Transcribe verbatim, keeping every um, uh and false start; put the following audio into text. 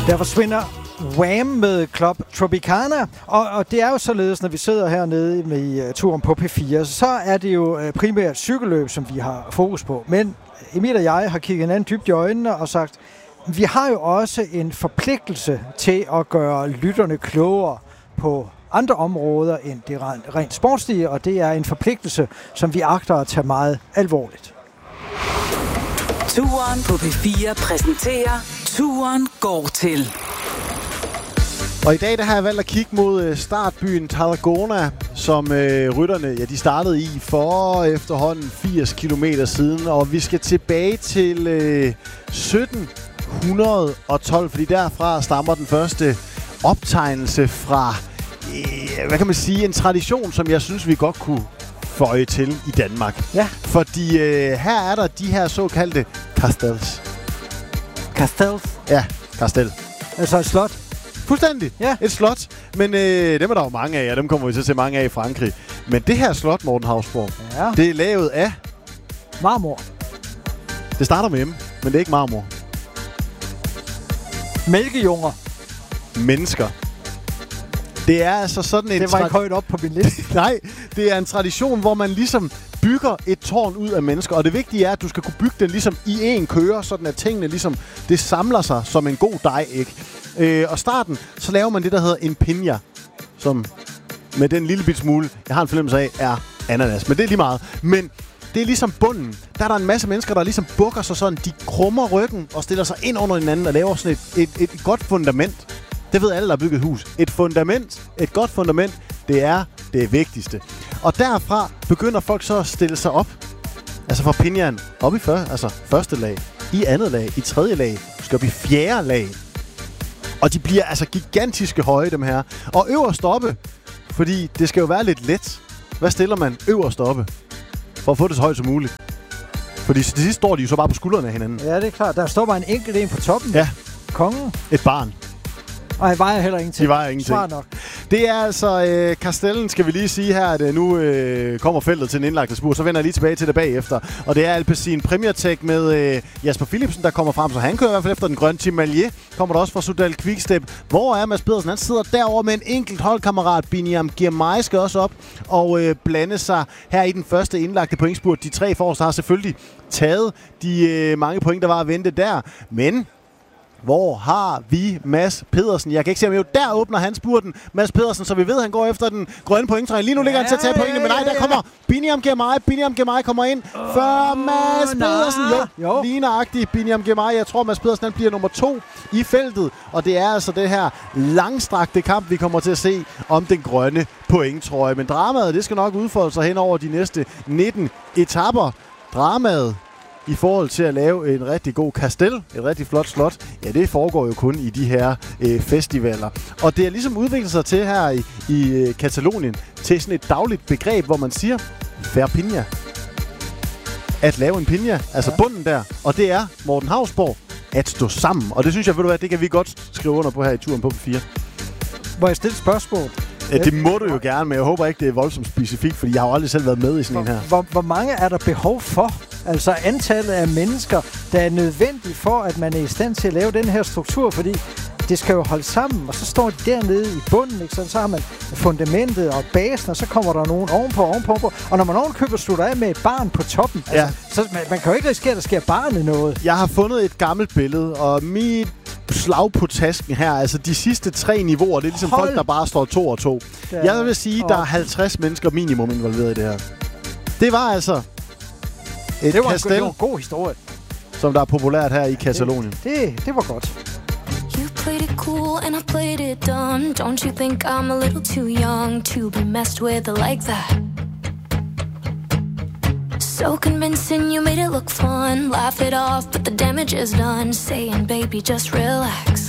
Der forsvinder Wham med Club Tropicana, og, og det er jo således, når vi sidder hernede med uh, turen på P fire, så er det jo uh, primært cykelløb, som vi har fokus på. Men Emil og jeg har kigget hinanden dybt i øjnene og sagt, vi har jo også en forpligtelse til at gøre lytterne klogere på andre områder end det rent, rent sportslige, og det er en forpligtelse, som vi agter at tage meget alvorligt. Turen på P fire præsenterer Turen går til. Og i dag der har jeg valgt at kigge mod startbyen Tarragona, som øh, rytterne ja, de startede i for efterhånden firs kilometer siden. Og vi skal tilbage til øh, sytten tolv, fordi derfra stammer den første optegnelse fra, øh, hvad kan man sige, en tradition, som jeg synes, vi godt kunne føje til i Danmark. Ja. Fordi øh, her er der de her såkaldte castells. Castells? Ja, castell. Altså et slot? Fuldstændig. Ja. Et slot. Men øh, dem er der jo mange af, og dem kommer vi til at se mange af i Frankrig. Men det her slot, Morten Hausborg, ja. Det er lavet af marmor. Det starter med M, men det er ikke marmor. Mælkejunger. Mennesker. Det er altså sådan en... Det var ikke højt op på min liste. Nej, det er en tradition, hvor man ligesom bygger et tårn ud af mennesker. Og det vigtige er, at du skal kunne bygge den ligesom i en køre, sådan at tingene ligesom, det samler sig som en god dej, ikke? Øh, og starten, så laver man det, der hedder en piña, som med den lille bit smule, jeg har en fornemmelse af, er ananas. Men det er lige meget. Men det er ligesom bunden. Der er der en masse mennesker, der ligesom bukker sig sådan, de krummer ryggen og stiller sig ind under hinanden og laver sådan et, et, et godt fundament. Det ved alle, der har bygget hus. Et fundament, et godt fundament, det er det vigtigste. Og derfra begynder folk så at stille sig op. Altså fra pinjaen op i før, altså første lag, i andet lag, i tredje lag, skal op i fjerde lag. Og de bliver altså gigantiske høje, dem her. Og øverst oppe, fordi det skal jo være lidt let. Hvad stiller man øverst oppe? For at få det så højt som muligt. Fordi til sidst står de jo så bare på skuldrene af hinanden. Ja, det er klart. Der står bare en enkelt en på toppen. Ja. Kongen. Et barn. Og han vejer heller ingenting. De vejer ingenting. Svar nok. Det er altså øh, Castellen, skal vi lige sige her, at øh, nu øh, kommer feltet til en indlagte spur. Så vender jeg lige tilbage til det bagefter. Og det er Alpecin Premier Tech med øh, Jasper Philipsen, der kommer frem. Så han kører i hvert fald efter den grønne Team Malier. Kommer der også fra Soudal Quickstep. Hvor er Mads Pedersen? Han sidder derovre med en enkelt holdkammerat. Biniam Girmay skal også op og øh, blande sig her i den første indlagte pointspurt. De tre forreste har selvfølgelig taget de øh, mange point, der var at vente der. Men... hvor har vi Mads Pedersen? Jeg kan ikke se ham jo. Der åbner han spurten. Mads Pedersen, så vi ved, at han går efter den grønne pointtræ. Lige nu ligger ja, han til at tage pointene, men nej, der kommer Biniam Girmay. Biniam Girmay kommer ind oh, før Mads nah. Pedersen. Jo, jo. Lige nøjagtigt Biniam Girmay. Jeg tror, Mads Pedersen han bliver nummer to i feltet. Og det er altså det her langstrakte kamp, vi kommer til at se om den grønne pointtrøje. Men dramaet, det skal nok udfolde sig hen over de næste nitten etaper. Dramaet i forhold til at lave en rigtig god kastel, et rigtig flot slot, ja, det foregår jo kun i de her øh, festivaler. Og det er ligesom udviklet sig til her i, i øh, Katalonien, til sådan et dagligt begreb, hvor man siger, fair piña. At lave en piña, altså ja. Bunden der. Og det er, Morten Hausborg, at stå sammen. Og det synes jeg, ved du hvad, det kan vi godt skrive under på her i turen på P fire. Må jeg stille et spørgsmål? Ja, det må du jo gerne, men jeg håber ikke, det er voldsomt specifikt, fordi jeg har jo aldrig selv været med i sådan hvor, en her. Hvor, hvor mange er der behov for? Altså antallet af mennesker, der er nødvendigt for, at man er i stand til at lave den her struktur, fordi det skal jo holde sammen, og så står de dernede i bunden, ikke? Så, så har man fundamentet og basen, og så kommer der nogen ovenpå, ovenpå, ovenpå. Og når man ovenkøber slutter af med et barn på toppen, ja. altså, så man, man kan jo ikke risikere, at der sker barnet noget. Jeg har fundet et gammelt billede, og mit slag på tasken her, altså de sidste tre niveauer, det er ligesom Hold. folk, der bare står to og to. Der, jeg vil sige, der er halvtreds mennesker minimum involveret i det her. Det var altså et det var kastel, en, det var en god historie, som der er populært her i Katalonien. Det, det, det var godt. You played it cool and I played it dumb. Don't you think I'm a little too young to be messed with like that? So convincing, you made it look fun. Laugh it off, but the damage is done. Saying, baby, just relax.